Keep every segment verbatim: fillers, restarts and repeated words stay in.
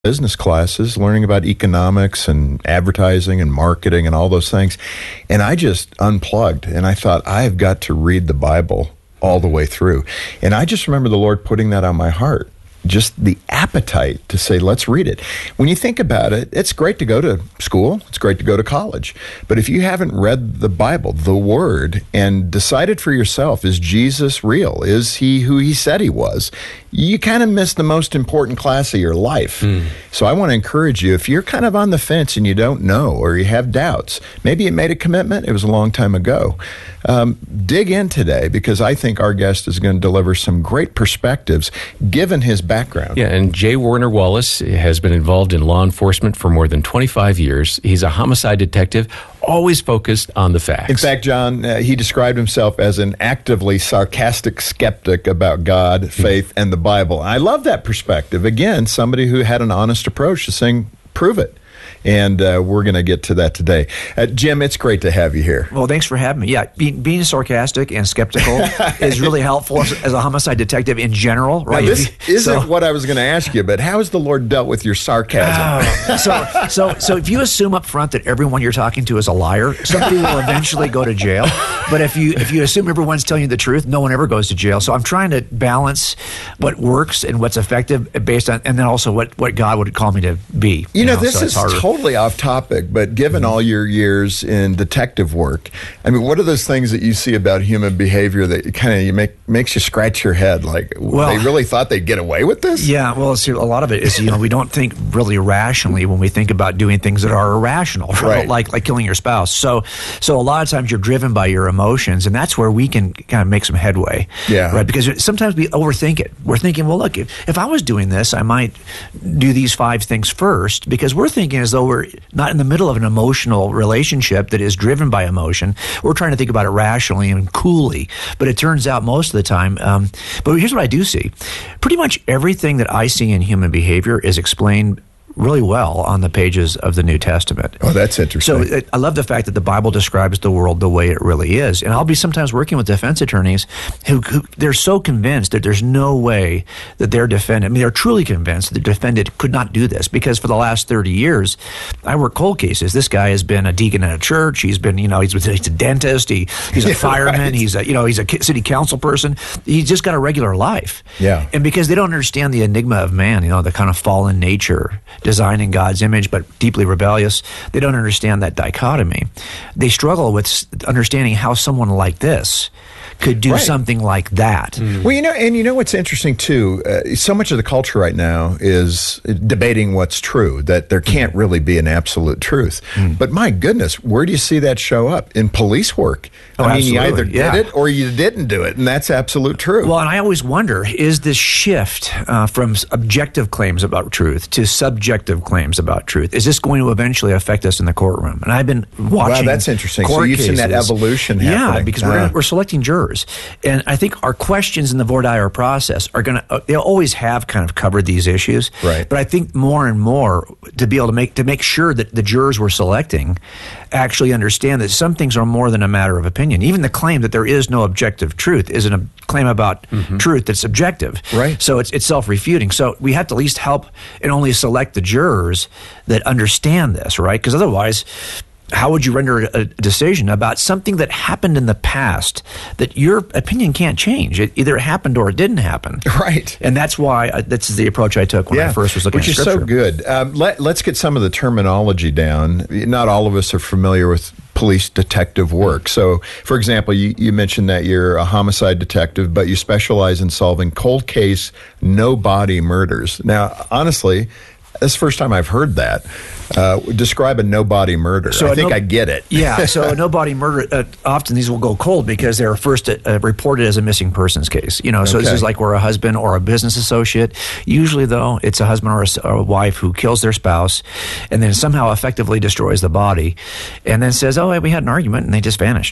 business classes, learning about economics and advertising and marketing and all those things. And I just unplugged and I thought, I've got to read the Bible all the way through. And I just remember the Lord putting that on my heart. Just the appetite to say, let's read it. When you think about it, it's great to go to school. It's great to go to college. But if you haven't read the Bible, the Word, and decided for yourself, is Jesus real? Is he who he said he was? You kind of miss the most important class of your life. Mm. So I want to encourage you, if you're kind of on the fence and you don't know or you have doubts, maybe you made a commitment, it was a long time ago. Um, dig in today, because I think our guest is going to deliver some great perspectives given his background. Yeah, and J. Warner Wallace has been involved in law enforcement for more than twenty-five years. He's a homicide detective, always focused on the facts. In fact, John, uh, he described himself as an actively sarcastic skeptic about God, faith, mm-hmm. and the Bible. I love that perspective. Again, somebody who had an honest approach to saying, prove it. And uh, we're going to get to that today. Uh, Jim, it's great to have you here. Well, thanks for having me. Yeah, be, being sarcastic and skeptical is really helpful as, as a homicide detective in general, right? Now, this you, isn't so, what I was going to ask you, but how has the Lord dealt with your sarcasm? Oh, so, so, so if you assume up front that everyone you're talking to is a liar, somebody will eventually go to jail. But if you if you assume everyone's telling you the truth, no one ever goes to jail. So I'm trying to balance what works and what's effective based on, and then also what, what God would call me to be. You, you know, know, this so is totally Totally off topic, but given all your years in detective work, I mean, what are those things that you see about human behavior that kind of you make makes you scratch your head? Like, well, they really thought they'd get away with this? Yeah, well, see, a lot of it is, you know, we don't think really rationally when we think about doing things that are irrational, right? Right. Like like killing your spouse. So, so a lot of times you're driven by your emotions, and that's where we can kind of make some headway. Yeah. Right. Because sometimes we overthink it. We're thinking, well, look, if, if I was doing this, I might do these five things first, because we're thinking as though we're not in the middle of an emotional relationship that is driven by emotion. We're trying to think about it rationally and coolly, but it turns out most of the time, um, but here's what I do see. Pretty much everything that I see in human behavior is explained really well on the pages of the New Testament. Oh, that's interesting. So I love the fact that the Bible describes the world the way it really is. And I'll be sometimes working with defense attorneys who, who they're so convinced that there's no way that their defendant, I mean, they're truly convinced that the defendant could not do this, because for the last thirty years, I work cold cases. This guy has been a deacon at a church. He's been, you know, he's, he's a dentist. He, he's a yeah, fireman. Right. He's a, you know, he's a city council person. He's just got a regular life. Yeah. And because they don't understand the enigma of man, you know, the kind of fallen nature, designed in God's image, but deeply rebellious. They don't understand that dichotomy. They struggle with understanding how someone like this could do right. something like that. Mm. Well, you know, and you know what's interesting too, uh, so much of the culture right now is debating what's true, that there can't really be an absolute truth. Mm. But my goodness, where do you see that show up? In police work. Oh, I mean, absolutely. you either yeah. did it or you didn't do it, and that's absolute true. Well, and I always wonder, is this shift uh, from objective claims about truth to subjective claims about truth, is this going to eventually affect us in the courtroom? And I've been watching Wow, that's interesting. court So you've cases. seen that evolution happening. Yeah, because uh. we're, we're selecting jurors. And I think our questions in the voir dire process are going to, they'll always have kind of covered these issues. Right. But I think more and more to be able to make, to make sure that the jurors we're selecting actually understand that some things are more than a matter of opinion. Even the claim that there is no objective truth isn't a claim about mm-hmm. truth that's objective. Right. So it's, it's self-refuting. So we have to at least help and only select the jurors that understand this, right? Because otherwise, how would you render a decision about something that happened in the past that your opinion can't change? It either happened or it didn't happen. Right. And that's why I, that's the approach I took when yeah. I first was looking Which at is Scripture. so good. Um, let, let's get some of the terminology down. Not all of us are familiar with police detective work. So, for example, you, you mentioned that you're a homicide detective, but you specialize in solving cold case, no body murders. Now, honestly, that's the first time I've heard that. Uh, describe a no-body murder. So I think no, I get it. Yeah, so a no-body murder, uh, often these will go cold because they're first uh, reported as a missing persons case. You know, so okay. this is like where a husband or a business associate, usually though, it's a husband or a, or a wife who kills their spouse and then somehow effectively destroys the body and then says, oh, we had an argument, and they just vanished.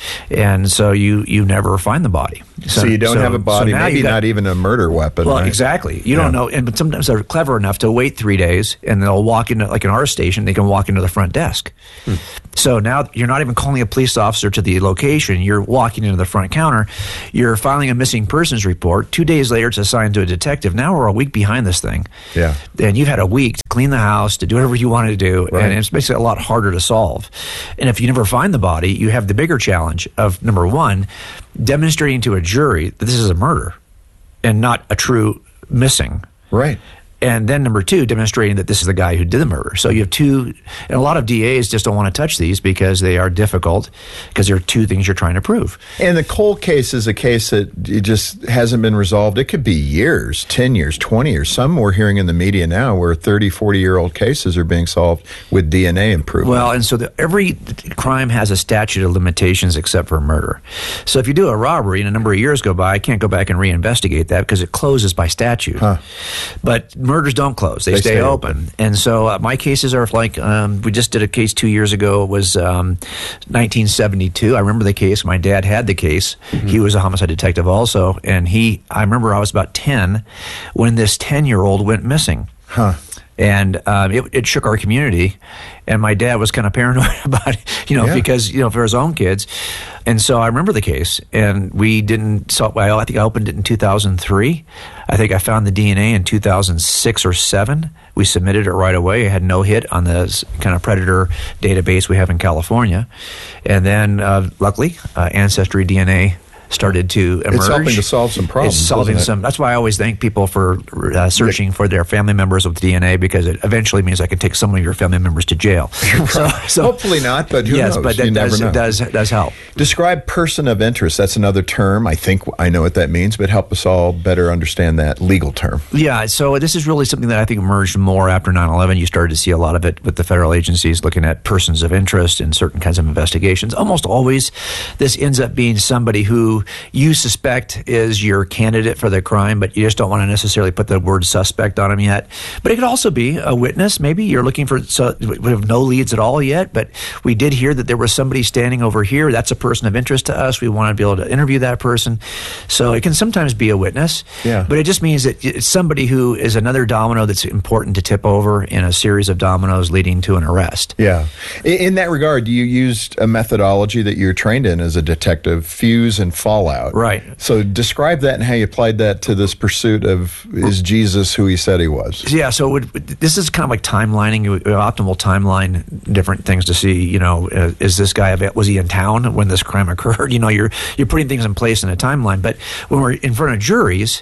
and so you you never find the body. So, so you don't so, have a body, so maybe got, not even a murder weapon. Well, right? exactly. You yeah. don't know, and but sometimes they're clever enough to wait three days, and they'll walk into, like in our station, they can walk into the front desk. Hmm. So now you're not even calling a police officer to the location. You're walking into the front counter. You're filing a missing persons report. Two days later, it's assigned to a detective. Now we're a week behind this thing. Yeah. And you've had a week to clean the house, to do whatever you wanted to do, right. and it's basically a lot harder to solve. And if you never find the body, you have the bigger challenge of, number one, demonstrating to a jury that this is a murder and not a true missing. Right. And then number two, demonstrating that this is the guy who did the murder. So you have two, and a lot of D As just don't want to touch these because they are difficult, because there are two things you're trying to prove. And the Cole case is a case that it just hasn't been resolved. It could be years, ten years, twenty years. Some we're hearing in the media now where thirty, forty-year-old cases are being solved with D N A improvement. Well, and so the, every crime has a statute of limitations except for murder. So if you do a robbery and a number of years go by, I can't go back and reinvestigate that because it closes by statute. Huh. But murders don't close. They, they stay, stay open. open. And so uh, my cases are like, um, we just did a case two years ago. It was um, nineteen seventy-two. I remember the case. My dad had the case. Mm-hmm. He was a homicide detective also. And he, I remember I was about ten when this ten-year-old went missing. Huh. And um, it, it shook our community, and my dad was kind of paranoid about it, you know, yeah. because, you know, for his own kids. And so I remember the case, and we didn't, so well, I think I opened it in two thousand three. I think I found the D N A in two thousand six or seven. We submitted it right away. It had no hit on the kind of predator database we have in California. And then, uh, luckily, uh, Ancestry D N A started to emerge. It's helping to solve some problems. It's solving some. That's why I always thank people for uh, searching for their family members with D N A, because it eventually means I can take some of your family members to jail. so, so, Hopefully not, but who yes, knows? but that you does, never know. does does help. Describe person of interest. That's another term. I think I know what that means, but help us all better understand that legal term. Yeah, so this is really something that I think emerged more after nine eleven. You started to see a lot of it with the federal agencies looking at persons of interest in certain kinds of investigations. Almost always, this ends up being somebody who you suspect is your candidate for the crime, but you just don't want to necessarily put the word suspect on him yet. But it could also be a witness. Maybe you're looking for, so we have no leads at all yet, but we did hear that there was somebody standing over here. That's a person of interest to us. We want to be able to interview that person. So it can sometimes be a witness, yeah. but it just means that it's somebody who is another domino that's important to tip over in a series of dominoes leading to an arrest. Yeah. In that regard, you used a methodology that you're trained in as a detective, fuse and fallout. Right. So describe that and how you applied that to this pursuit of, is Jesus who he said he was? Yeah, so it would, this is kind of like timelining, optimal timeline, different things to see, you know, uh, is this guy, was he in town when this crime occurred? You know, you're you're putting things in place in a timeline. But when we're in front of juries,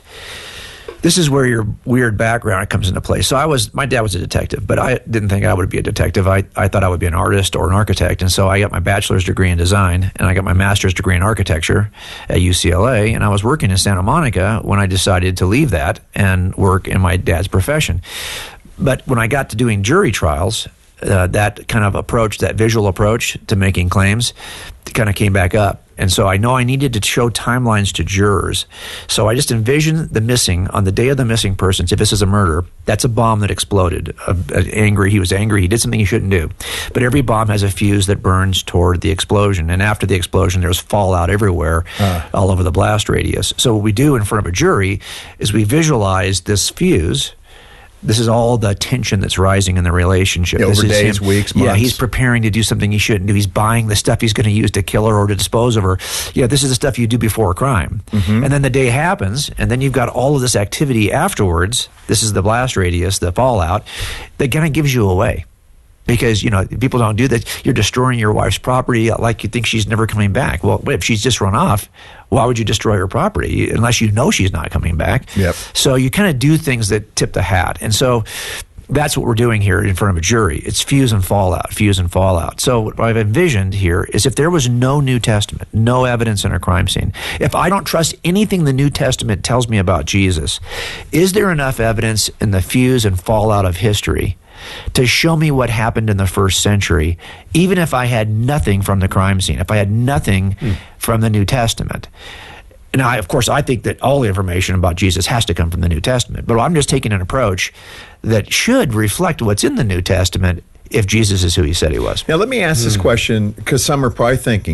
this is where your weird background comes into play. So I was, my dad was a detective, but I didn't think I would be a detective. I, I thought I would be an artist or an architect. And so I got my bachelor's degree in design, and I got my master's degree in architecture at U C L A. And I was working in Santa Monica when I decided to leave that and work in my dad's profession. But when I got to doing jury trials, uh, that kind of approach, that visual approach to making claims, kind of came back up. And so I know I needed to show timelines to jurors. So I just envisioned the missing, on the day of the missing persons, if this is a murder, that's a bomb that exploded. Uh, uh, angry, he was angry, he did something he shouldn't do. But every bomb has a fuse that burns toward the explosion. And after the explosion, there's fallout everywhere, uh. all over the blast radius. So what we do in front of a jury is we visualize this fuse. This is all the tension that's rising in the relationship. Yeah, this over is days, him. weeks, Yeah, months. he's preparing to do something he shouldn't do. He's buying the stuff he's going to use to kill her or to dispose of her. Yeah, this is the stuff you do before a crime. Mm-hmm. And then the day happens, and then you've got all of this activity afterwards. This is the blast radius, the fallout, that kind of gives you away. Because, you know, people don't do that. You're destroying your wife's property like you think she's never coming back. Well, if she's just run off, why would you destroy her property unless you know she's not coming back? Yep. So you kind of do things that tip the hat. And so that's what we're doing here in front of a jury. It's fuse and fallout, fuse and fallout. So what I've envisioned here is if there was no New Testament, no evidence in a crime scene, if I don't trust anything the New Testament tells me about Jesus, is there enough evidence in the fuse and fallout of history to show me what happened in the first century, even if I had nothing from the crime scene, if I had nothing mm. from the New Testament? Now, I, of course, I think that all the information about Jesus has to come from the New Testament, but I'm just taking an approach that should reflect what's in the New Testament if Jesus is who he said he was. Now, let me ask mm. this question, because some are probably thinking it.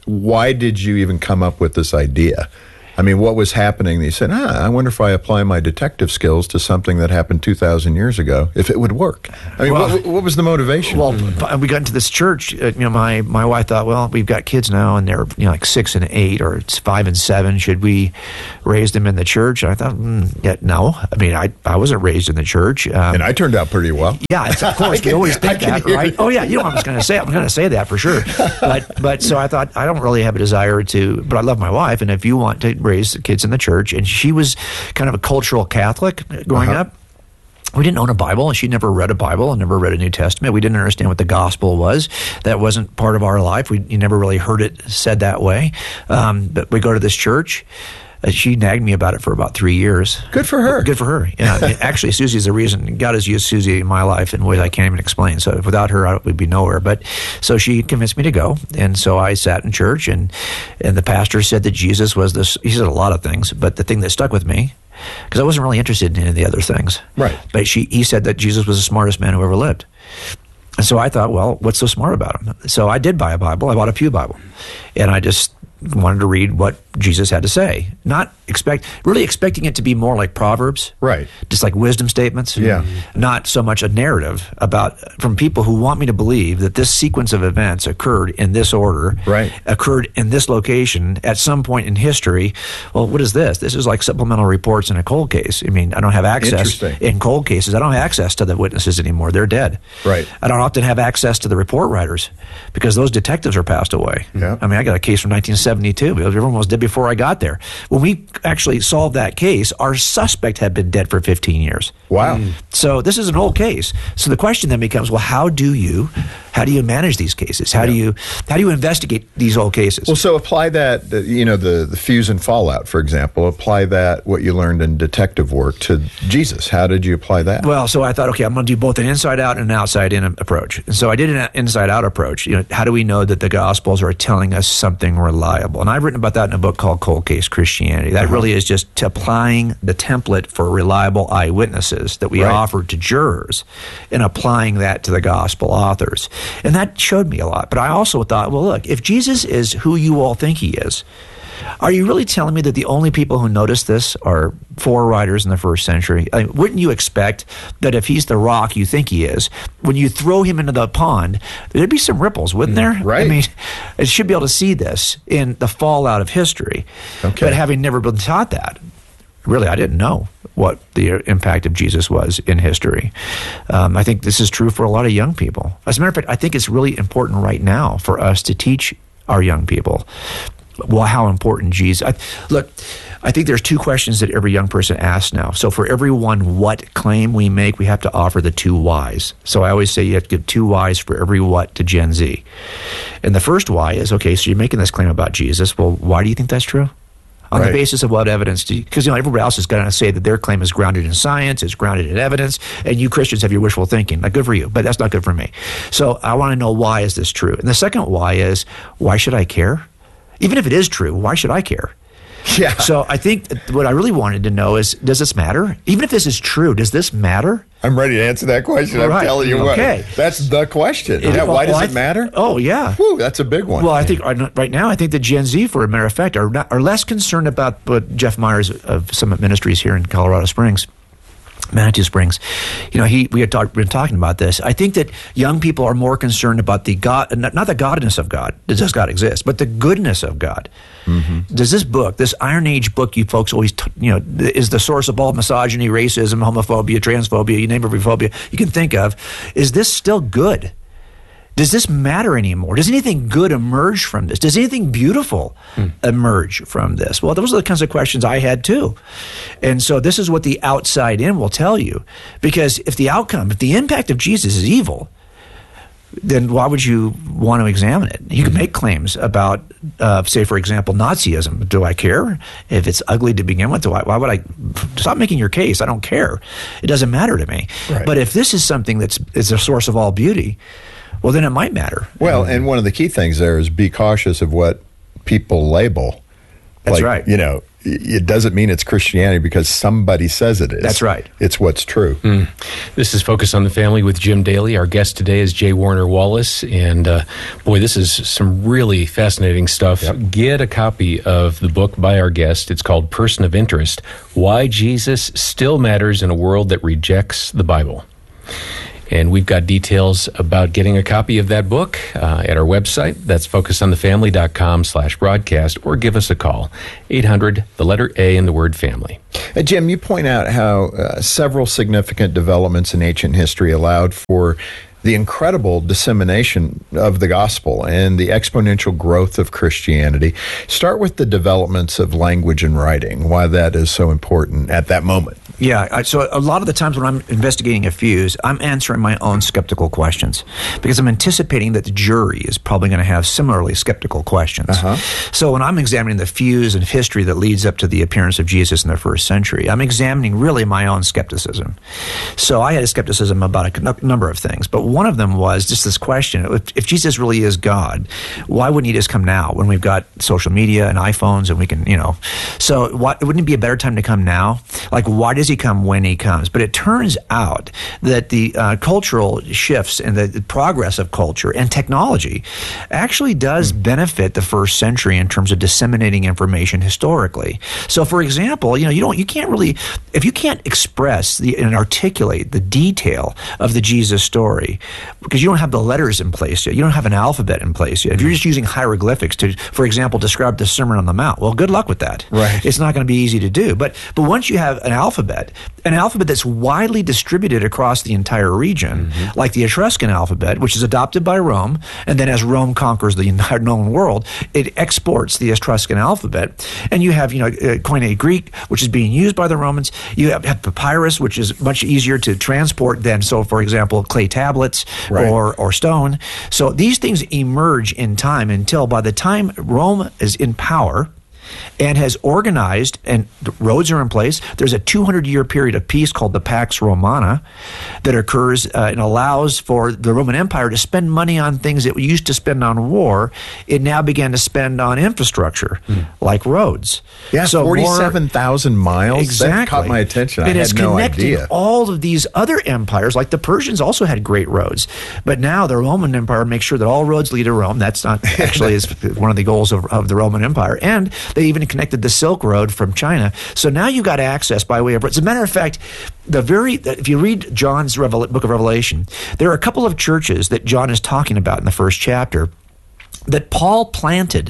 why did you even come up with this idea? I mean, what was happening? You said, ah, I wonder if I apply my detective skills to something that happened two thousand years ago, if it would work. I mean, well, what, what was the motivation? Well, we got into this church. Uh, you know, my, my wife thought, well, we've got kids now, and they're you know like six and eight, or it's five and seven. Should we raise them in the church? And I thought, mm, yeah, no. I mean, I I wasn't raised in the church, um, and I turned out pretty well. Yeah, it's, of course we always think that, right? Oh yeah, you know, I was going to say, I'm going to say that for sure. But but so I thought I don't really have a desire to, but I love my wife, and if you want to raise the kids in the church, and she was kind of a cultural Catholic growing uh-huh. up. We didn't own a Bible, and she never read a Bible and never read a New Testament. We didn't understand what the gospel was. That wasn't part of our life. We you never really heard it said that way. Um, but we go to this church. Uh, she nagged me about it for about three years. Good for her. Good for her. Yeah. I mean, actually, Susie's the reason. God has used Susie in my life in ways I can't even explain. So without her, I would be nowhere. But so she convinced me to go, and so I sat in church, and and the pastor said that Jesus was this. He said a lot of things, but the thing that stuck with me, because I wasn't really interested in any of the other things. Right. But she, he said that Jesus was the smartest man who ever lived. And so I thought, well, what's so smart about him? So I did buy a Bible. I bought a Pew Bible, and I just wanted to read what Jesus had to say, not expect really expecting it to be more like Proverbs, right? Just like wisdom statements, yeah. Not so much a narrative about from people who want me to believe that this sequence of events occurred in this order, right? Occurred in this location at some point in history. Well, what is this? This is like supplemental reports in a cold case. I mean, I don't have access in cold cases. I don't have access to the witnesses anymore. They're dead. Right. I don't often have access to the report writers because those detectives are passed away. Yeah. I mean, I got a case from nineteen seventy-two. Everyone was dead before I got there. When we actually solved that case, our suspect had been dead for fifteen years. Wow. Mm. So this is an old case. So the question then becomes, well, how do you how do you manage these cases? How yeah. do you how do you investigate these old cases? Well, so apply that, you know, the, the fuse and fallout, for example. Apply that, what you learned in detective work, to Jesus. How did you apply that? Well, so I thought, okay, I'm going to do both an inside-out and an outside-in approach. And so I did an inside-out approach. You know, how do we know that the Gospels are telling us something reliable? And I've written about that in a book called Cold Case Christianity. That uh-huh. really is just applying the template for reliable eyewitnesses that we right. offer to jurors and applying that to the Gospel authors. And that showed me a lot. But I also thought, well, look, if Jesus is who you all think he is, are you really telling me that the only people who noticed this are four writers in the first century? I mean, wouldn't you expect that if he's the rock you think he is, when you throw him into the pond, there'd be some ripples, wouldn't there? Right. I mean, it should be able to see this in the fallout of history. Okay. But having never been taught that, really, I didn't know what the impact of Jesus was in history. Um, I think this is true for a lot of young people. As a matter of fact, I think it's really important right now for us to teach our young people well how important Jesus. I, look, I think there's two questions that every young person asks now. So for every one what claim we make, we have to offer the two whys. So I always say you have to give two whys for every what to Gen Z. And the first why is, okay, so you're making this claim about Jesus. Well, why do you think that's true? On right. the basis of what evidence do you, because you know everybody else is going to say that their claim is grounded in science, is grounded in evidence, and you Christians have your wishful thinking. Like, good for you, but that's not good for me. So I want to know, why is this true? And the second why is, why should I care? Even if it is true, why should I care? Yeah. So I think what I really wanted to know is, does this matter? Even if this is true, does this matter? I'm ready to answer that question. I'm right. telling you okay. what. That's the question. It, yeah, well, why does well, it matter? Oh, yeah. Whew, that's a big one. Well, I think right now, I think the Gen Z, for a matter of fact, are not, are less concerned about what Jeff Myers of Summit Ministries here in Colorado Springs, Manitou Springs, you know, he we had talk, been talking about this. I think that young people are more concerned about the God, not, not the godness of God. Does God exist? But the goodness of God. Mm-hmm. Does this book, this Iron Age book, you folks always, t- you know, is the source of all misogyny, racism, homophobia, transphobia, you name every phobia you can think of. Is this still good? Does this matter anymore? Does anything good emerge from this? Does anything beautiful mm. emerge from this? Well, those are the kinds of questions I had too. And so this is what the outside in will tell you. Because if the outcome, if the impact of Jesus is evil, then why would you want to examine it? You can make claims about, uh, say, for example, Nazism. Do I care? If it's ugly to begin with, do I, why would I? Stop making your case. I don't care. It doesn't matter to me. Right. But if this is something that's is a source of all beauty, well, then it might matter. Well, and one of the key things there is be cautious of what people label. That's like, right. You know, it doesn't mean it's Christianity because somebody says it is. That's right. It's what's true. Mm. This is Focus on the Family with Jim Daly. Our guest today is J. Warner Wallace. And uh, boy, this is some really fascinating stuff. Yep. Get a copy of the book by our guest. It's called Person of Interest, Why Jesus Still Matters in a World That Rejects the Bible. And we've got details about getting a copy of that book uh, at our website. That's focusonthefamily.com slash broadcast, or give us a call, eight hundred, the letter A and the word family. Uh, Jim, you point out how uh, several significant developments in ancient history allowed for the incredible dissemination of the gospel and the exponential growth of Christianity. Start with the developments of language and writing, why that is so important at that moment. Yeah, I, so a lot of the times when I'm investigating a fuse, I'm answering my own skeptical questions because I'm anticipating that the jury is probably going to have similarly skeptical questions. Uh-huh. So when I'm examining the fuse and history that leads up to the appearance of Jesus in the first century, I'm examining really my own skepticism. So I had a skepticism about a n- number of things, but one of them was just this question: if, if Jesus really is God, why wouldn't he just come now when we've got social media and iPhones and we can, you know? So what, wouldn't it be a better time to come now? Like, why does he come when he comes? But it turns out that the uh, cultural shifts and the, the progress of culture and technology actually does mm. benefit the first century in terms of disseminating information historically. So, for example, you know, you don't, you can't really, if you can't express the, and articulate the detail of the Jesus story, because you don't have the letters in place yet, you don't have an alphabet in place yet. If you're just using hieroglyphics to, for example, describe the Sermon on the Mount, well, good luck with that. Right. It's not going to be easy to do. But but once you have an alphabet, an alphabet that's widely distributed across the entire region, mm-hmm. like the Etruscan alphabet, which is adopted by Rome, and then as Rome conquers the entire known world, it exports the Etruscan alphabet. And you have, you know, uh, Koine Greek, which is being used by the Romans. You have, have papyrus, which is much easier to transport than, so for example, clay tablets right. or, or stone. So these things emerge in time until by the time Rome is in power and has organized, and the roads are in place. There's a two hundred year period of peace called the Pax Romana that occurs uh, and allows for the Roman Empire to spend money on things it used to spend on war. It now began to spend on infrastructure, mm. like roads. Yeah, so forty-seven thousand miles. Exactly. That caught my attention. It I is had no connecting idea. all of these other empires, like the Persians also had great roads. But now the Roman Empire makes sure that all roads lead to Rome. That's not actually is one of the goals of, of the Roman Empire. And they even connected the Silk Road from China. So now you got access by way of, as a matter of fact, the very, if you read John's Revel- book of Revelation, there are a couple of churches that John is talking about in the first chapter that Paul planted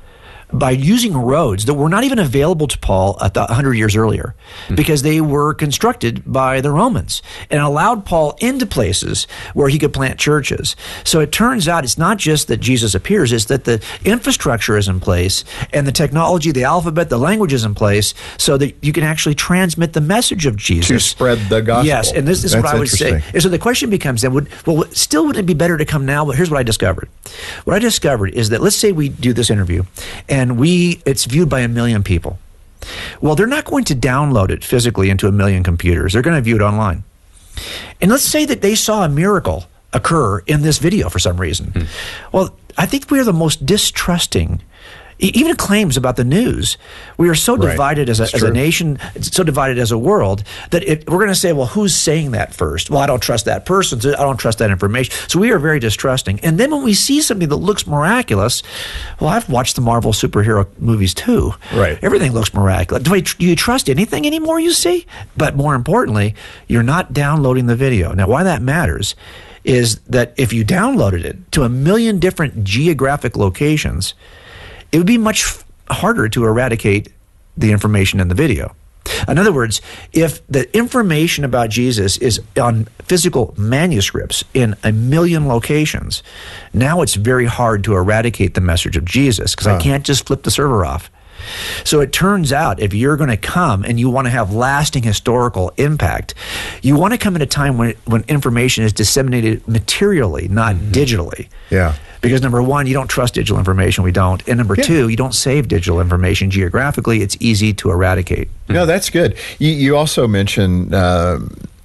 by using roads that were not even available to Paul a one hundred years earlier, mm. because they were constructed by the Romans and allowed Paul into places where he could plant churches. So it turns out it's not just that Jesus appears, it's that the infrastructure is in place and the technology, the alphabet, the language is in place so that you can actually transmit the message of Jesus. To spread the gospel. Yes, and this is That's what I would say. And so the question becomes then, would, well, still wouldn't it be better to come now? But here's what I discovered. What I discovered is that, let's say we do this interview and And we, it's viewed by a million people. Well, they're not going to download it physically into a million computers. They're going to view it online. And let's say that they saw a miracle occur in this video for some reason. Hmm. Well, I think we are the most distrusting, even claims about the news. We are so right. divided as a, as a nation, so divided as a world, that it, we're going to say, well, who's saying that first? Well, I don't trust that person, so I don't trust that information. So we are very distrusting. And then when we see something that looks miraculous, well, I've watched the Marvel superhero movies too. Right. Everything looks miraculous. Do, I, do you trust anything anymore you see? But more importantly, you're not downloading the video. Now, why that matters is that if you downloaded it to a million different geographic locations, it would be much f- harder to eradicate the information in the video. In other words, if the information about Jesus is on physical manuscripts in a million locations, now it's very hard to eradicate the message of Jesus because huh. I can't just flip the server off. So it turns out if you're going to come and you want to have lasting historical impact, you want to come at a time when when information is disseminated materially, not mm-hmm. digitally. Yeah. Because number one, you don't trust digital information. We don't. And number yeah. two, you don't save digital information geographically. It's easy to eradicate. No, that's good. You, you also mentioned uh,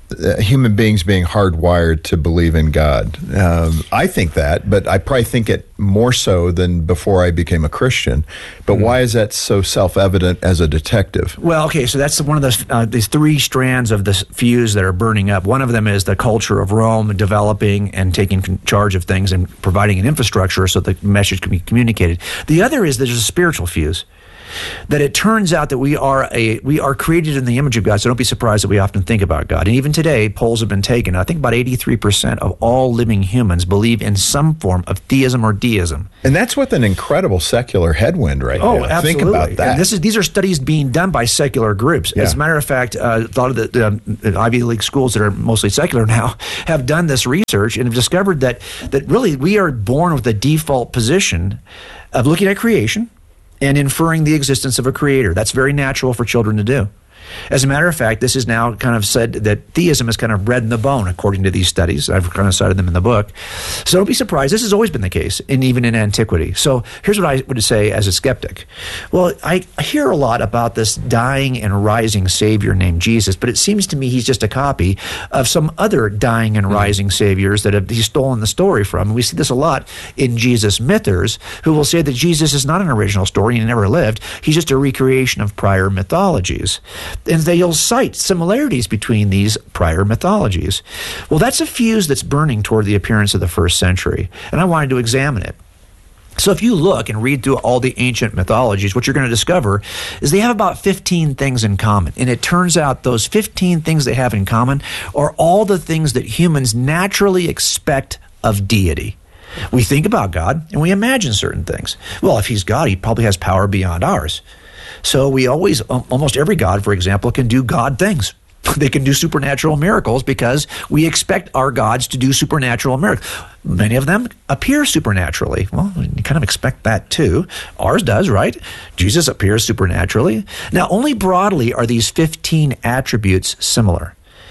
uh, human beings being hardwired to believe in God. Um, I think that, but I probably think it more so than before I became a Christian. But mm-hmm. why is that so self-evident as a detective? Well, okay, so that's one of the uh, these three strands of the fuse that are burning up. One of them is the culture of Rome developing and taking con- charge of things and providing an infrastructure so the message can be communicated. The other is there's a spiritual fuse. That it turns out that we are a we are created in the image of God, so don't be surprised that we often think about God. And even today, polls have been taken. I think about eighty-three percent of all living humans believe in some form of theism or deism. And that's with an incredible secular headwind right oh, now. Oh, absolutely. Think about that. And this is, these are studies being done by secular groups. Yeah. As a matter of fact, uh, a lot of the, the uh, Ivy League schools that are mostly secular now have done this research and have discovered that that really we are born with a default position of looking at creation and inferring the existence of a creator. That's very natural for children to do. As a matter of fact, this is now kind of said that theism is kind of bred in the bone, according to these studies. I've kind of cited them in the book. So don't be surprised. This has always been the case, and even in antiquity. So here's what I would say as a skeptic. Well, I hear a lot about this dying and rising Savior named Jesus, but it seems to me he's just a copy of some other dying and rising saviors that have, he's stolen the story from. And we see this a lot in Jesus mythers, who will say that Jesus is not an original story and he never lived. He's just a recreation of prior mythologies. And they'll cite similarities between these prior mythologies. Well, that's a fuse that's burning toward the appearance of the first century, and I wanted to examine it. So if you look and read through all the ancient mythologies, what you're going to discover is they have about fifteen things in common. And it turns out those fifteen things they have in common are all the things that humans naturally expect of deity. We think about God and we imagine certain things. Well, if he's God, he probably has power beyond ours. So we always, almost every God, for example, can do God things. They can do supernatural miracles because we expect our gods to do supernatural miracles. Many of them appear supernaturally. Well, you kind of expect that too. Ours does, right? Jesus appears supernaturally. Now, only broadly are these fifteen attributes similar.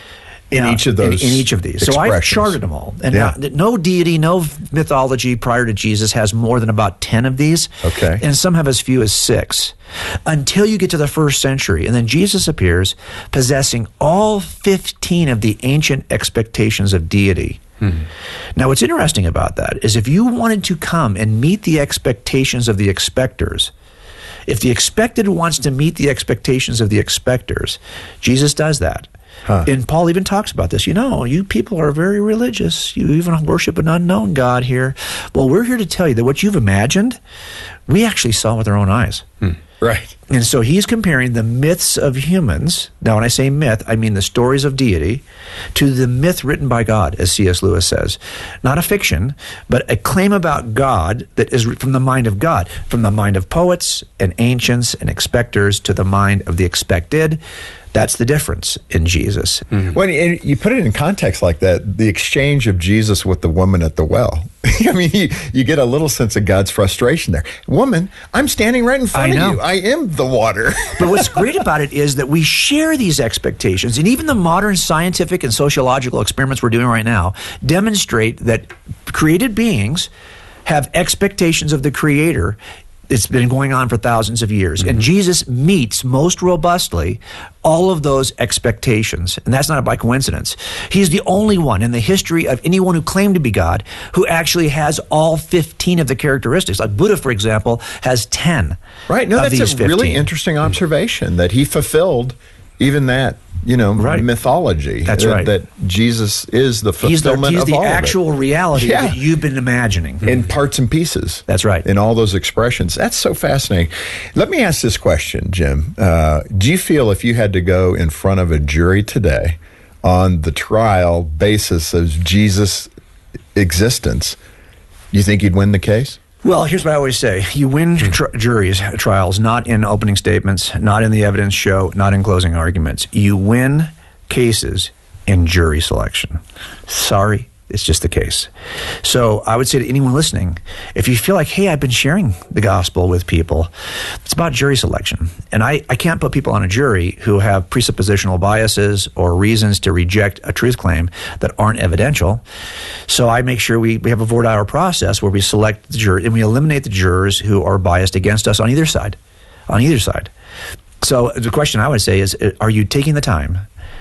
In now, each of those in, in each of these. So I've charted them all. And yeah. now, no deity, no mythology prior to Jesus has more than about ten of these. Okay. And some have as few as six. Until you get to the first century. And then Jesus appears possessing all fifteen of the ancient expectations of deity. Hmm. Now, what's interesting about that is if you wanted to come and meet the expectations of the expectors, if the expected wants to meet the expectations of the expectors, Jesus does that. Huh. And Paul even talks about this. You know, you people are very religious. You even worship an unknown God here. Well, we're here to tell you that what you've imagined, we actually saw with our own eyes. Hmm. Right. And so he's comparing the myths of humans. Now, when I say myth, I mean the stories of deity to the myth written by God, as C S Lewis says. Not a fiction, but a claim about God that is from the mind of God, from the mind of poets and ancients and expectors to the mind of the expected. That's the difference in Jesus. Mm-hmm. When you put it in context like that, the exchange of Jesus with the woman at the well, I mean, you, you get a little sense of God's frustration there. Woman, I'm standing right in front I know. of you. I am the water. But what's great about it is that we share these expectations. And even the modern scientific and sociological experiments we're doing right now demonstrate that created beings have expectations of the Creator. It's been going on for thousands of years. Mm-hmm. And Jesus meets most robustly all of those expectations. And that's not by coincidence. He's the only one in the history of anyone who claimed to be God who actually has all fifteen of the characteristics. Like Buddha, for example, has ten. Right. No, of that's these a fifteen. Really interesting observation that he fulfilled even that, you know, right. mythology. That's that, right. That Jesus is the fulfillment he's the, he's of the all actual of it. reality Yeah. that you've been imagining. In parts and pieces. That's right. In all those expressions. That's so fascinating. Let me ask this question, Jim. Uh, do you feel if you had to go in front of a jury today on the trial basis of Jesus' existence, you think you'd win the case? Well, here's what I always say. You win tr- juries, trials, not in opening statements, not in the evidence show, not in closing arguments. You win cases in jury selection. Sorry, it's just the case. So I would say to anyone listening, if you feel like, hey, I've been sharing the gospel with people, it's about jury selection. And I, I can't put people on a jury who have presuppositional biases or reasons to reject a truth claim that aren't evidential. So I make sure we, we have a four-hour process where we select the jury and we eliminate the jurors who are biased against us on either side. On either side. So the question I would say is, are you taking the time?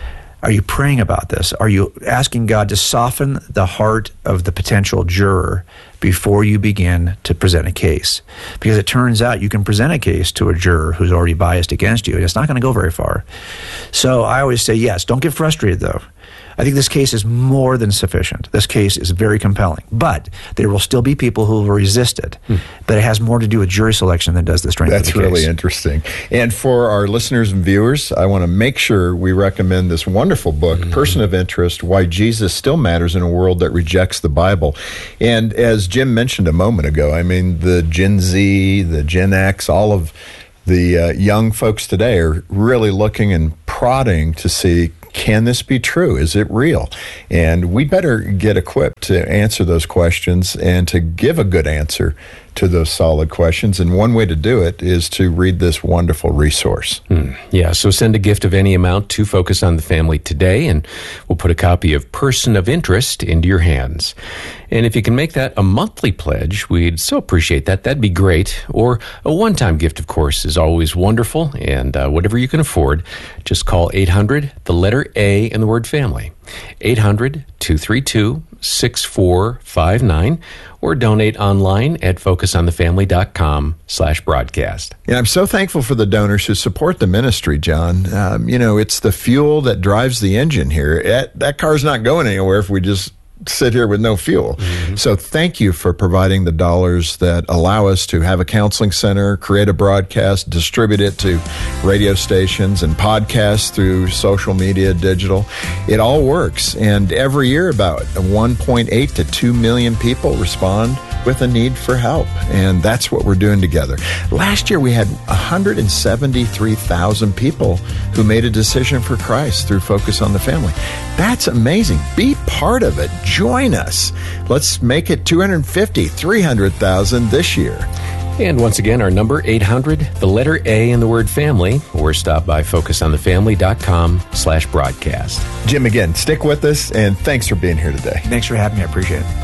Are you praying about this? Are you asking God to soften the heart of the potential juror before you begin to present a case? Because it turns out you can present a case to a juror who's already biased against you, and it's not going to go very far. So I always say, yes, don't get frustrated, though. I think this case is more than sufficient. This case is very compelling. But there will still be people who will resist it. Hmm. But it has more to do with jury selection than does the strength That's of the case. That's really interesting. And for our listeners and viewers, I want to make sure we recommend this wonderful book, mm-hmm. Person of Interest, Why Jesus Still Matters in a World That Rejects the Bible. And as Jim mentioned a moment ago, I mean, the Gen Z, the Gen X, all of the uh, young folks today are really looking and prodding to see, can this be true? Is it real? And we better get equipped to answer those questions and to give a good answer to those solid questions. And one way to do it is to read this wonderful resource. Hmm. Yeah, so send a gift of any amount to Focus on the Family today, and we'll put a copy of Person of Interest into your hands. And if you can make that a monthly pledge, we'd so appreciate that. That'd be great. Or a one-time gift, of course, is always wonderful. And uh, whatever you can afford, just call eight hundred, the letter A, and the word family. eight hundred, two three two, six four five nine, or donate online at focusonthefamily.com slash broadcast. And I'm so thankful for the donors who support the ministry, John. Um, you know, it's the fuel that drives the engine here. That, that car's not going anywhere if we just sit here with no fuel. Mm-hmm. So thank you for providing the dollars that allow us to have a counseling center, create a broadcast, distribute it to radio stations and podcasts through social media, digital. It all works. And every year about one point eight to two million people respond with a need for help. And that's what we're doing together. Last year we had one hundred seventy-three thousand people who made a decision for Christ through Focus on the Family. That's amazing. Be part of it. Join us. Let's make it two hundred fifty, three hundred thousand this year. And once again, our number, eight hundred, the letter A and the word family, or stop by focusonthefamily.com slash broadcast. Jim, again, stick with us, and thanks for being here today. Thanks for having me. I appreciate it.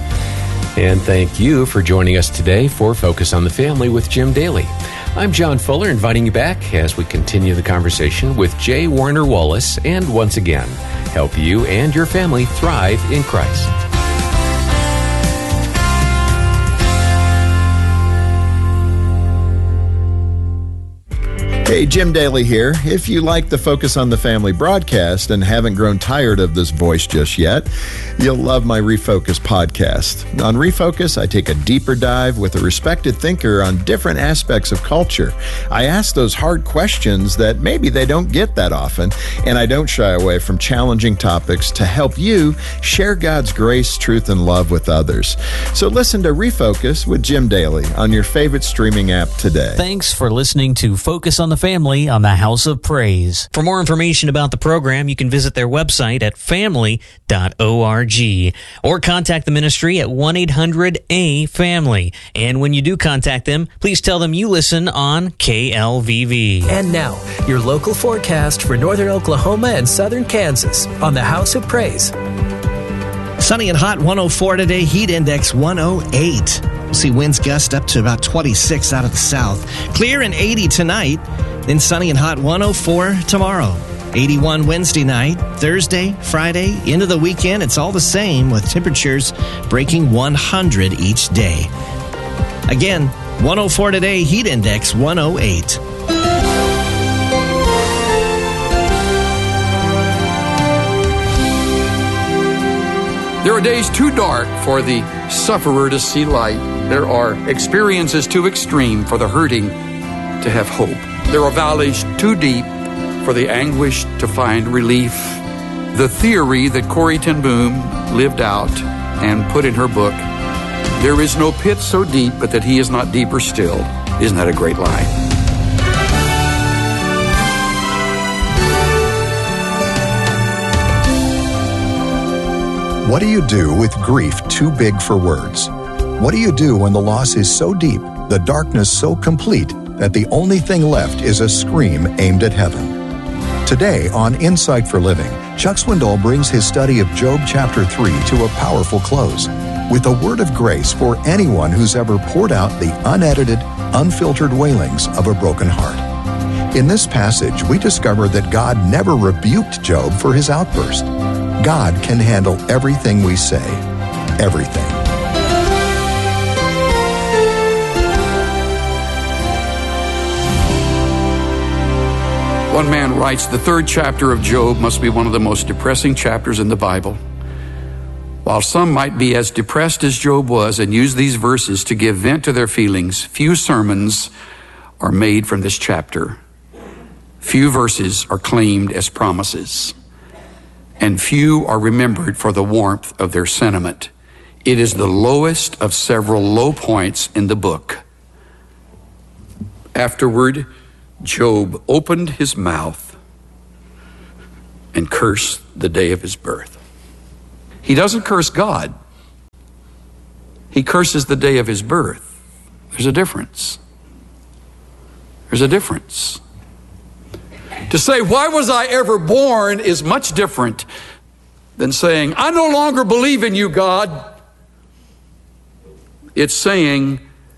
And thank you for joining us today for Focus on the Family with Jim Daly. I'm John Fuller, inviting you back as we continue the conversation with J. Warner Wallace, and once again, help you and your family thrive in Christ. Hey, Jim Daly here. If you like the Focus on the Family broadcast and haven't grown tired of this voice just yet, you'll love my Refocus podcast. On Refocus, I take a deeper dive with a respected thinker on different aspects of culture. I ask those hard questions that maybe they don't get that often, and I don't shy away from challenging topics to help you share God's grace, truth, and love with others. So listen to Refocus with Jim Daly on your favorite streaming app today. Thanks for listening to Focus on the Family on the House of Praise. For more information about the program, you can visit their website at family dot org or contact the ministry at one eight hundred A family. And when you do contact them, please tell them you listen on K L V V. And now, your local forecast for northern Oklahoma and southern Kansas on the House of Praise. Sunny and hot, one oh four today, heat index one oh eight. We'll see winds gust up to about twenty-six out of the south. Clear and eighty tonight, then sunny and hot, one oh four tomorrow. eighty-one Wednesday night, Thursday, Friday, into the weekend, it's all the same with temperatures breaking one hundred each day. Again, one oh four today, heat index one oh eight. There are days too dark for the sufferer to see light. There are experiences too extreme for the hurting to have hope. There are valleys too deep for the anguish to find relief. The theory that Corrie ten Boom lived out and put in her book, there is no pit so deep but that he is not deeper still. Isn't that a great lie? What do you do with grief too big for words? What do you do when the loss is so deep, the darkness so complete, that the only thing left is a scream aimed at heaven? Today on Insight for Living, Chuck Swindoll brings his study of Job chapter three to a powerful close with a word of grace for anyone who's ever poured out the unedited, unfiltered wailings of a broken heart. In this passage, we discover that God never rebuked Job for his outburst. God can handle everything we say. Everything. One man writes, the third chapter of Job must be one of the most depressing chapters in the Bible. While some might be as depressed as Job was and use these verses to give vent to their feelings, few sermons are made from this chapter. Few verses are claimed as promises, and few are remembered for the warmth of their sentiment. It is the lowest of several low points in the book. Afterward, Job opened his mouth and cursed the day of his birth. He doesn't curse God. He curses the day of his birth. There's a difference. There's a difference. To say, why was I ever born, is much different than saying, I no longer believe in you, God. It's saying,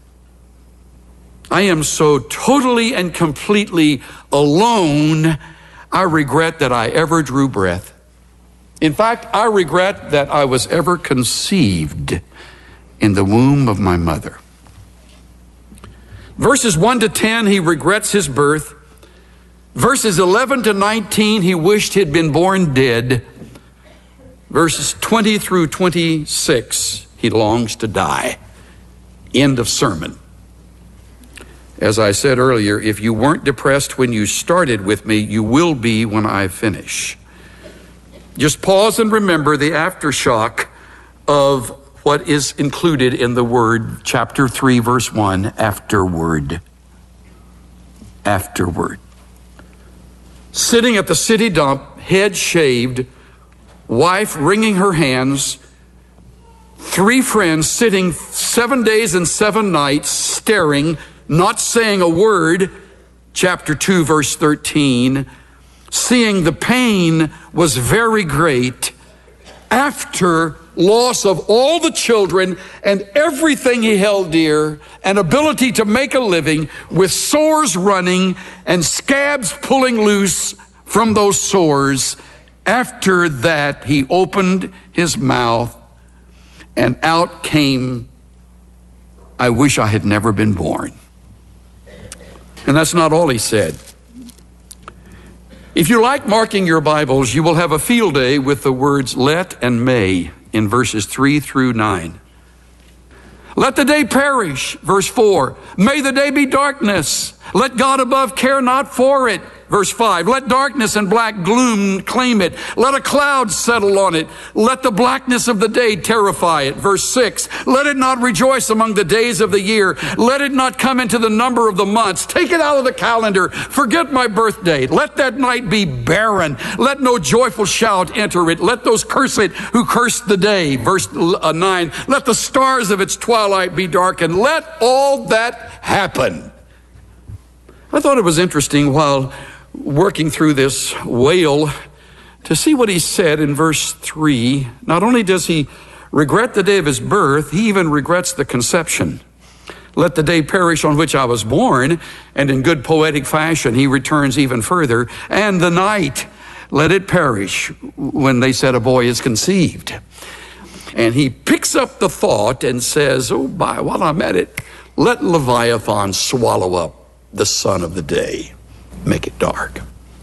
I am so totally and completely alone, I regret that I ever drew breath. In fact, I regret that I was ever conceived in the womb of my mother. Verses one to ten, he regrets his birth. Verses eleven to nineteen, he wished he'd been born dead. Verses twenty through twenty-six, he longs to die. End of sermon. As I said earlier, if you weren't depressed when you started with me, you will be when I finish. Just pause and remember the aftershock of what is included in the word, chapter three, verse one, afterward. Afterward. Sitting at the city dump, head shaved, wife wringing her hands, three friends sitting seven days and seven nights staring, not saying a word, chapter two, verse thirteen, seeing the pain was very great after loss of all the children and everything he held dear, an ability to make a living, with sores running and scabs pulling loose from those sores. After that, he opened his mouth and out came, I wish I had never been born. And that's not all he said. If you like marking your Bibles, you will have a field day with the words let and may in verses three through nine. Let the day perish, verse four. May the day be darkness. Let God above care not for it. Verse five, let darkness and black gloom claim it. Let a cloud settle on it. Let the blackness of the day terrify it. Verse six, let it not rejoice among the days of the year. Let it not come into the number of the months. Take it out of the calendar. Forget my birthday. Let that night be barren. Let no joyful shout enter it. Let those curse it who curse the day. Verse nine, let the stars of its twilight be darkened. Let all that happen. I thought it was interesting while working through this wail to see what he said in verse three. Not only does he regret the day of his birth, he even regrets the conception. Let the day perish on which I was born, and in good poetic fashion he returns even further. And the night, let it perish when they said a boy is conceived. And he picks up the thought and says, oh, by while I'm at it, let Leviathan swallow up the son of the day. Make it dark.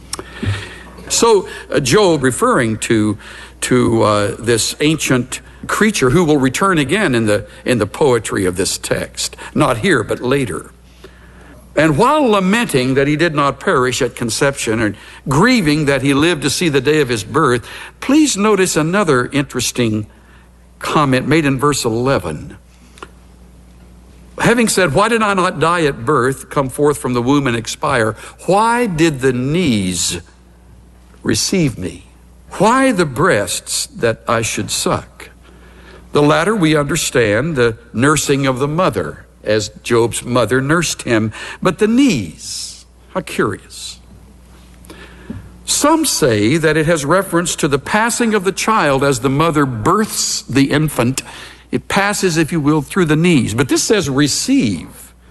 So uh, Job, referring to to uh, this ancient creature who will return again in the in the poetry of this text, not here but later. And while lamenting that he did not perish at conception and grieving that he lived to see the day of his birth, please notice another interesting comment made in verse eleven. Having said, why did I not die at birth, come forth from the womb and expire? Why did the knees receive me? Why the breasts that I should suck? The latter we understand, the nursing of the mother, as Job's mother nursed him. But the knees, how curious. Some say that it has reference to the passing of the child as the mother births the infant. It passes, if you will, through the knees. But this says receive.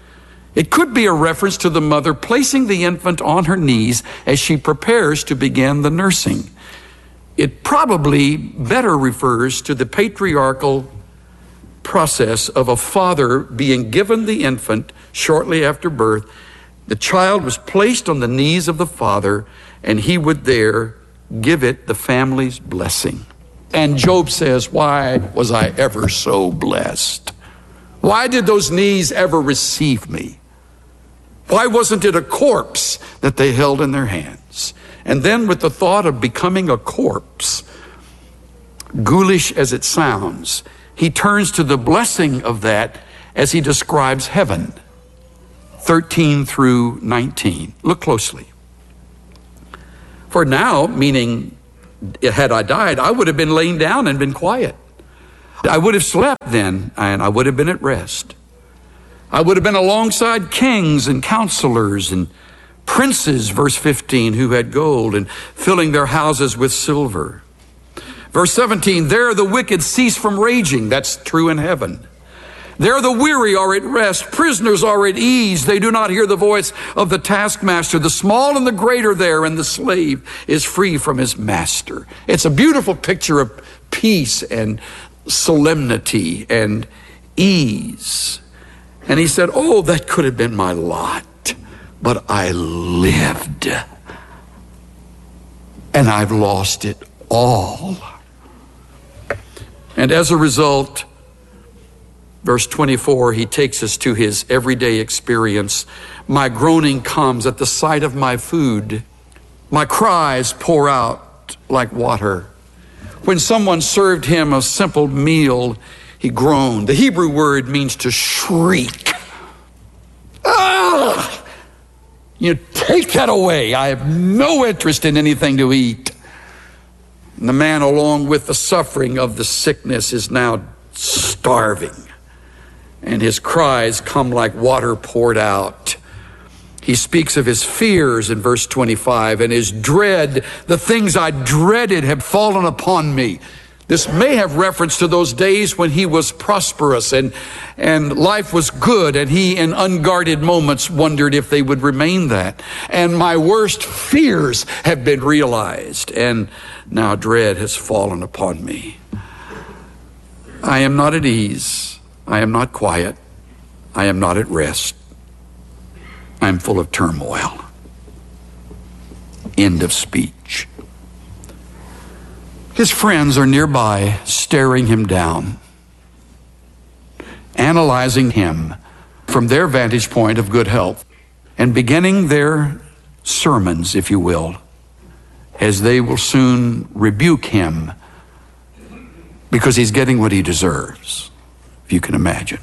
It could be a reference to the mother placing the infant on her knees as she prepares to begin the nursing. It probably better refers to the patriarchal process of a father being given the infant shortly after birth. The child was placed on the knees of the father, and he would there give it the family's blessing. And Job says, why was I ever so blessed? Why did those knees ever receive me? Why wasn't it a corpse that they held in their hands? And then with the thought of becoming a corpse, ghoulish as it sounds, he turns to the blessing of that as he describes heaven, thirteen through nineteen. Look closely. For now, meaning had I died, I would have been laying down and been quiet. I would have slept then, and I would have been at rest. I would have been alongside kings and counselors and princes, verse fifteen, who had gold and filling their houses with silver. Verse seventeen, there the wicked cease from raging. That's true in heaven. There the weary are at rest. Prisoners are at ease. They do not hear the voice of the taskmaster. The small and the great are there, and the slave is free from his master. It's a beautiful picture of peace and solemnity and ease. And he said, oh, that could have been my lot, but I lived, and I've lost it all. And as a result, verse twenty-four, he takes us to his everyday experience. My groaning comes at the sight of my food. My cries pour out like water. When someone served him a simple meal, he groaned. The Hebrew word means to shriek. Ah! You take that away. I have no interest in anything to eat. And the man, along with the suffering of the sickness, is now starving. And his cries come like water poured out. He speaks of his fears in verse twenty-five, and his dread. The things I dreaded have fallen upon me. This may have reference to those days when he was prosperous and, and life was good, and he in unguarded moments wondered if they would remain that. And my worst fears have been realized, and now dread has fallen upon me. I am not at ease. I am not quiet. I am not at rest. I am full of turmoil. End of speech. His friends are nearby, staring him down, analyzing him from their vantage point of good health, and beginning their sermons, if you will, as they will soon rebuke him because he's getting what he deserves, if you can imagine.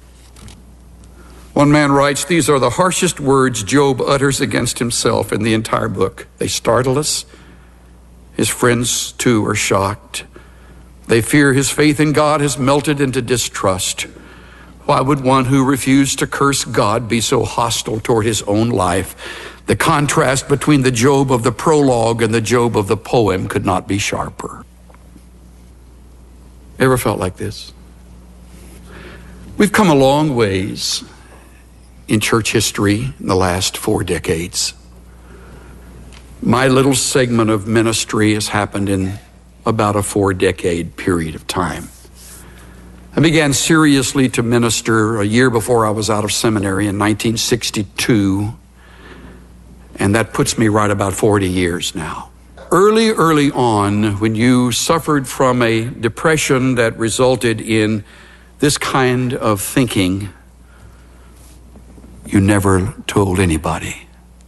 One man writes, these are the harshest words Job utters against himself in the entire book. They startle us. His friends, too, are shocked. They fear his faith in God has melted into distrust. Why would one who refused to curse God be so hostile toward his own life? The contrast between the Job of the prologue and the Job of the poem could not be sharper. Ever felt like this? We've come a long ways in church history in the last four decades. My little segment of ministry has happened in about a four-decade period of time. I began seriously to minister a year before I was out of seminary in nineteen sixty-two, and that puts me right about forty years now. Early, early on, when you suffered from a depression that resulted in this kind of thinking, you never told anybody.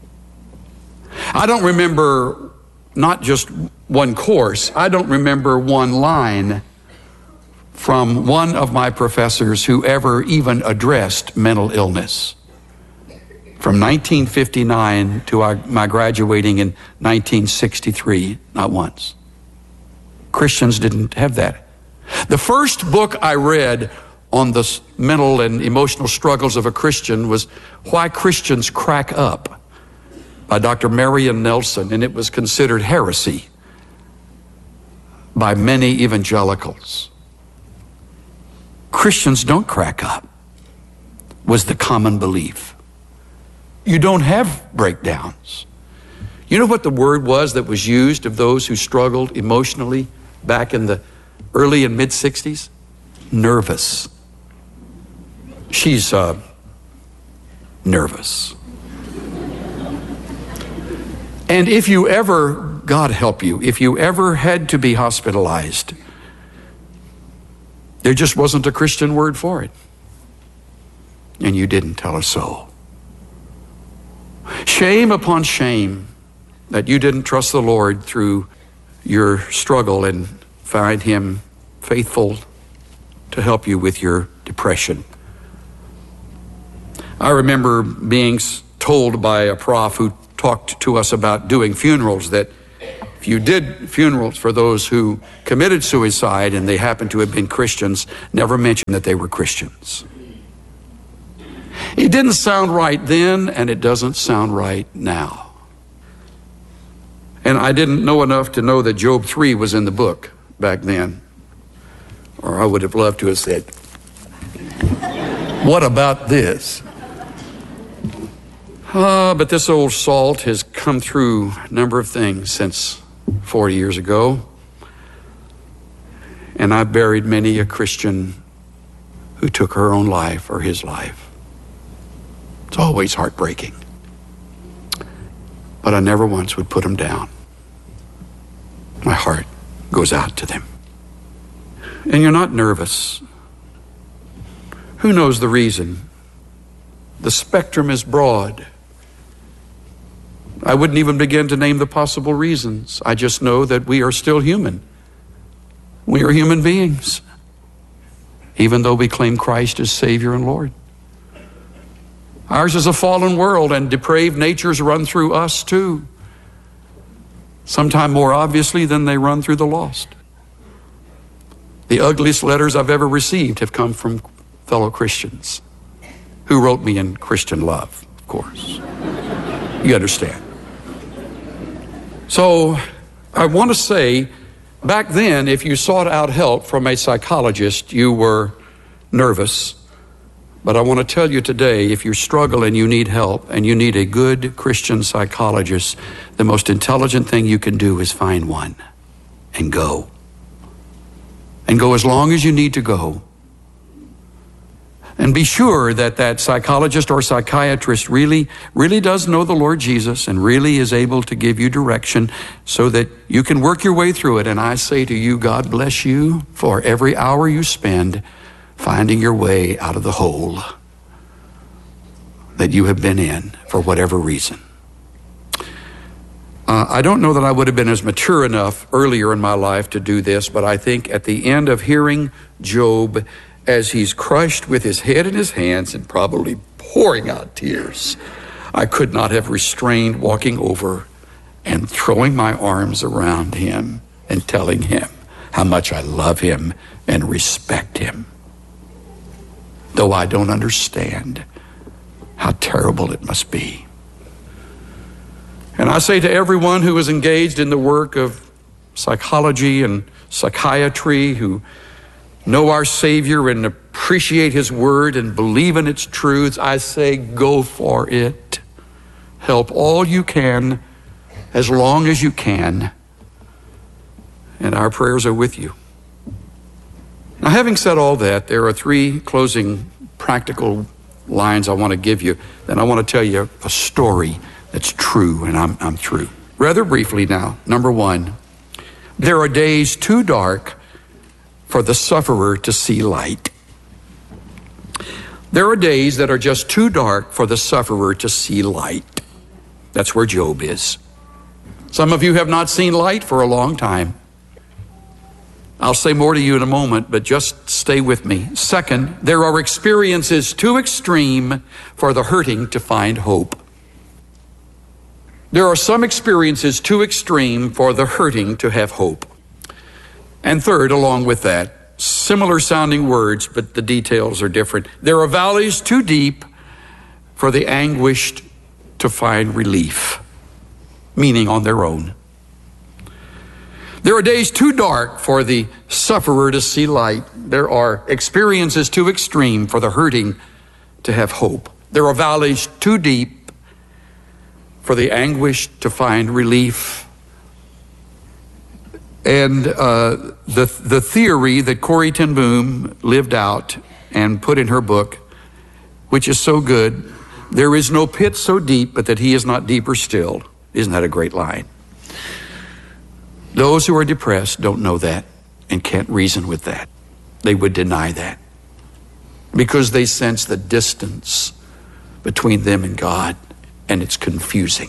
I don't remember not just one course. I don't remember one line from one of my professors who ever even addressed mental illness. From nineteen fifty-nine to our, my graduating in nineteen sixty-three, not once. Christians didn't have that. The first book I read on the mental and emotional struggles of a Christian was Why Christians Crack Up by Doctor Marion Nelson, and it was considered heresy by many evangelicals. Christians don't crack up, was the common belief. You don't have breakdowns. You know what the word was that was used of those who struggled emotionally back in the early and mid-sixties? Nervous. She's uh, nervous. And if you ever, God help you, if you ever had to be hospitalized, there just wasn't a Christian word for it. And you didn't tell her so. Shame upon shame that you didn't trust the Lord through your struggle and find Him faithful to help you with your depression. I remember being told by a prof who talked to us about doing funerals that if you did funerals for those who committed suicide and they happened to have been Christians, never mention that they were Christians. It didn't sound right then, and it doesn't sound right now. And I didn't know enough to know that Job three was in the book back then. Or I would have loved to have said, what about this? Uh, but this old salt has come through a number of things since forty years ago. And I buried many a Christian who took her own life or his life. It's always heartbreaking. But I never once would put them down. My heart goes out to them. And you're not nervous. Who knows the reason? The spectrum is broad. I wouldn't even begin to name the possible reasons. I just know that we are still human. We are human beings, even though we claim Christ as Savior and Lord. Ours is a fallen world, and depraved natures run through us too. Sometime more obviously than they run through the lost. The ugliest letters I've ever received have come from fellow Christians who wrote me in Christian love, of course. You understand. So I want to say, back then, if you sought out help from a psychologist, you were nervous. But I want to tell you today, if you struggle and you need help and you need a good Christian psychologist, the most intelligent thing you can do is find one and go. And go as long as you need to go. And be sure that that psychologist or psychiatrist really, really does know the Lord Jesus and really is able to give you direction so that you can work your way through it. And I say to you, God bless you for every hour you spend finding your way out of the hole that you have been in for whatever reason. Uh, I don't know that I would have been as mature enough earlier in my life to do this, but I think at the end of hearing Job as he's crushed with his head in his hands and probably pouring out tears, I could not have restrained walking over and throwing my arms around him and telling him how much I love him and respect him, though I don't understand how terrible it must be. And I say to everyone who is engaged in the work of psychology and psychiatry, who know our Savior and appreciate His Word and believe in its truths, I say go for it. Help all you can, as long as you can, and our prayers are with you. Now, having said all that, there are three closing practical lines I want to give you. Then I want to tell you a story that's true, and I'm, I'm through. Rather briefly now, number one, there are days too dark for the sufferer to see light. There are days that are just too dark for the sufferer to see light. That's where Job is. Some of you have not seen light for a long time. I'll say more to you in a moment, but just stay with me. Second, there are experiences too extreme for the hurting to find hope. There are some experiences too extreme for the hurting to have hope. And third, along with that, similar sounding words, but the details are different. There are valleys too deep for the anguished to find relief, meaning on their own. There are days too dark for the sufferer to see light. There are experiences too extreme for the hurting to have hope. There are valleys too deep for the anguish to find relief. And uh, the the theory that Corrie ten Boom lived out and put in her book, which is so good, there is no pit so deep but that he is not deeper still. Isn't that a great line? Those who are depressed don't know that and can't reason with that. They would deny that because they sense the distance between them and God, and it's confusing.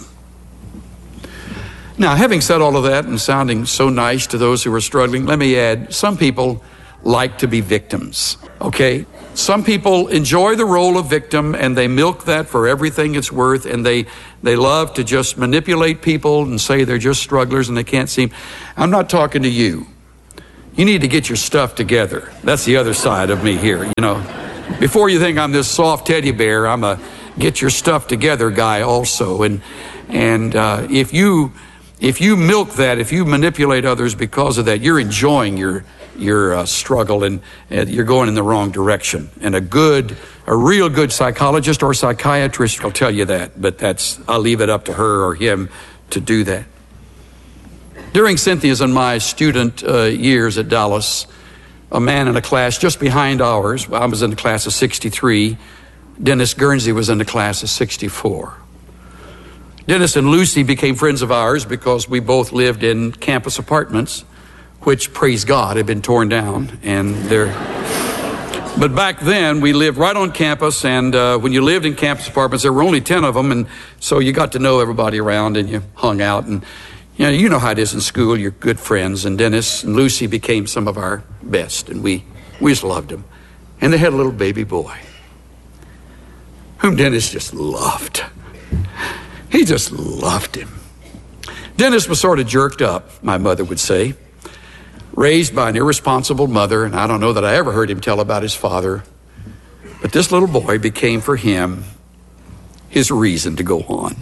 Now, having said all of that and sounding so nice to those who are struggling, let me add, some people like to be victims, okay? Some people enjoy the role of victim and they milk that for everything it's worth, and they, they love to just manipulate people and say they're just strugglers and they can't seem. I'm not talking to you. You need to get your stuff together. That's the other side of me here, you know. Before you think I'm this soft teddy bear, I'm a get your stuff together guy also. And, and uh, if you... If you milk that, if you manipulate others because of that, you're enjoying your your uh, struggle, and, and you're going in the wrong direction. And a good, a real good psychologist or psychiatrist will tell you that, but that's, I'll leave it up to her or him to do that. During Cynthia's and my student uh, years at Dallas, a man in a class just behind ours, I was in the class of sixty-three, Dennis Guernsey was in the class of sixty-four. Dennis and Lucy became friends of ours because we both lived in campus apartments, which, praise God, had been torn down. And they're, but back then, we lived right on campus, and uh, when you lived in campus apartments, there were only ten of them, and so you got to know everybody around, and you hung out. And you know, you know how it is in school. You're good friends, and Dennis and Lucy became some of our best, and we, we just loved them. And they had a little baby boy, whom Dennis just loved. He just loved him. Dennis was sort of jerked up, my mother would say, raised by an irresponsible mother, and I don't know that I ever heard him tell about his father. But this little boy became for him his reason to go on.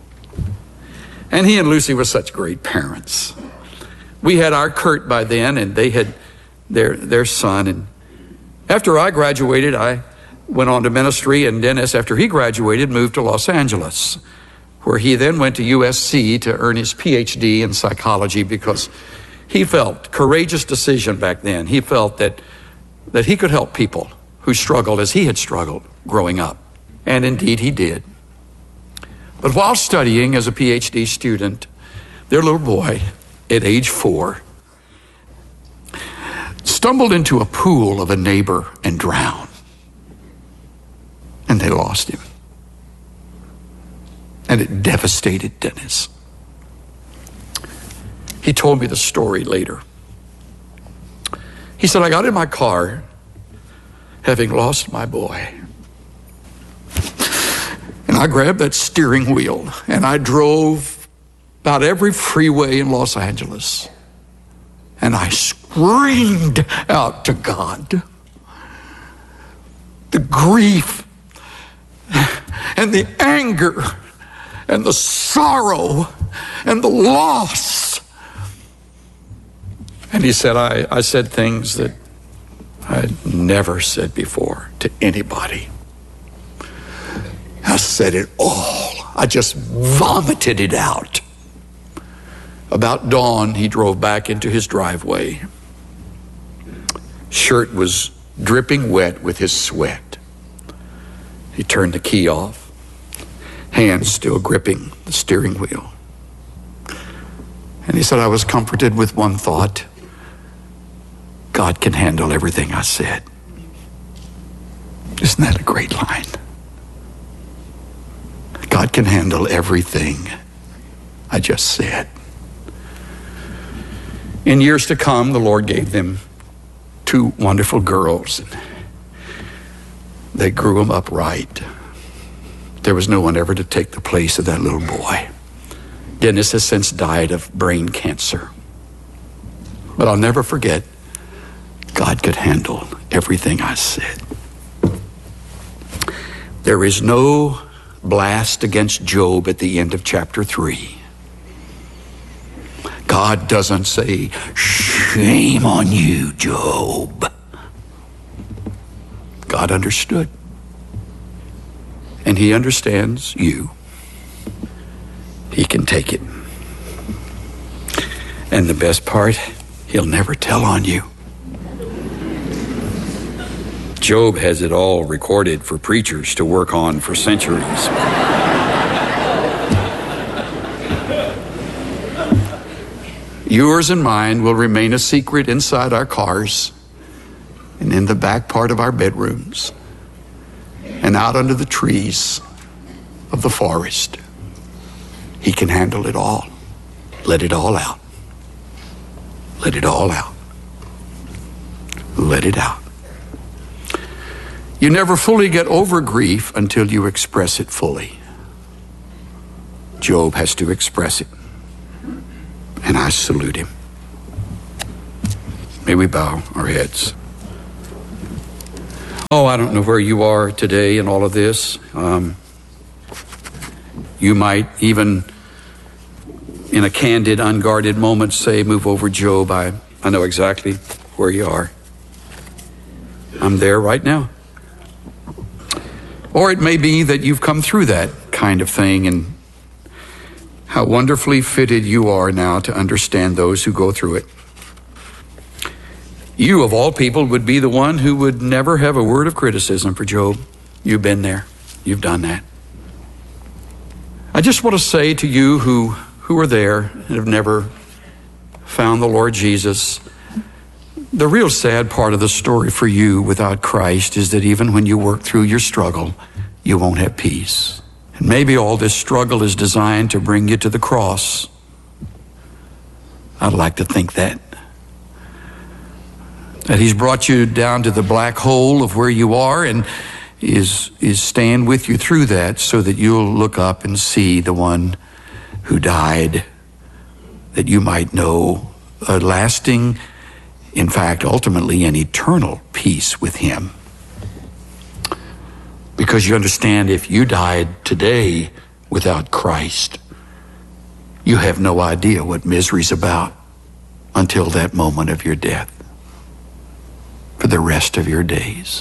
And he and Lucy were such great parents. We had our Kurt by then, and they had their, their son. And after I graduated, I went on to ministry, and Dennis, after he graduated, moved to Los Angeles, where he then went to U S C to earn his P H D in psychology, because he felt, courageous decision back then, he felt that, that he could help people who struggled as he had struggled growing up. And indeed he did. But while studying as a P H D student, their little boy, at age four, stumbled into a pool of a neighbor and drowned. And they lost him. And it devastated Dennis. He told me the story later. He said, I got in my car, having lost my boy. And I grabbed that steering wheel, and I drove about every freeway in Los Angeles. And I screamed out to God. The grief and the anger and the sorrow and the loss. And he said, I, I said things that I'd never said before to anybody. I said it all. I just vomited it out. About dawn, he drove back into his driveway. Shirt was dripping wet with his sweat. He turned the key off. Hands still gripping the steering wheel. And he said, I was comforted with one thought. God can handle everything I said. Isn't that a great line? God can handle everything I just said. In years to come, the Lord gave them two wonderful girls. They grew them up right. There was no one ever to take the place of that little boy. Dennis has since died of brain cancer. But I'll never forget, God could handle everything I said. There is no blast against Job at the end of chapter three. God doesn't say, shame on you, Job. God understood. And he understands you. take it. And the best part, he'll never tell on you. Job has it all recorded for preachers to work on for centuries. Yours and mine will remain a secret inside our cars and in the back part of our bedrooms and out under the trees of the forest. He can handle it all. Let it all out. Let it all out. Let it out. You never fully get over grief until you express it fully. Job has to express it. And I salute him. May we bow our heads. Oh, I don't know where you are today in all of this. Um, you might even, in a candid, unguarded moment, say, move over, Job. I, I know exactly where you are. I'm there right now. Or it may be that you've come through that kind of thing, and how wonderfully fitted you are now to understand those who go through it. You, of all people, would be the one who would never have a word of criticism for Job. You've been there. You've done that. I just want to say to you who, who are there and have never found the Lord Jesus, the real sad part of the story for you without Christ is that even when you work through your struggle, you won't have peace. And maybe all this struggle is designed to bring you to the cross. I'd like to think that. That he's brought you down to the black hole of where you are and is, is staying with you through that so that you'll look up and see the one who died, that you might know a lasting, in fact, ultimately an eternal peace with him. Because you understand, if you died today without Christ, you have no idea what misery's about until that moment of your death, for the rest of your days.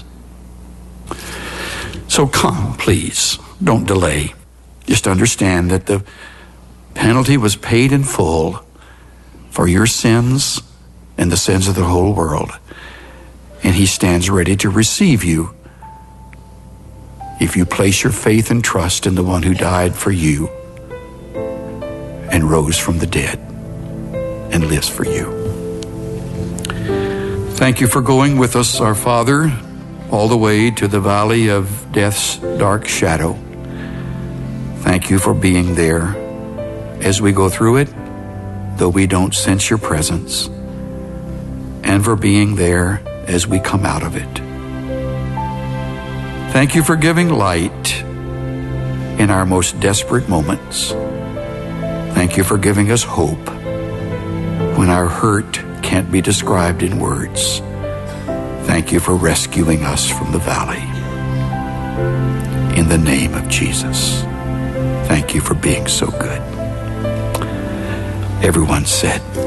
So come, please, don't delay. Just understand that the penalty was paid in full for your sins and the sins of the whole world. And he stands ready to receive you if you place your faith and trust in the one who died for you and rose from the dead and lives for you. Thank you for going with us, our Father, all the way to the valley of death's dark shadow. Thank you for being there as we go through it, though we don't sense your presence, and for being there as we come out of it. Thank you for giving light in our most desperate moments. Thank you for giving us hope when our hurt can't be described in words. Thank you for rescuing us from the valley. In the name of Jesus, thank you for being so good. Everyone said,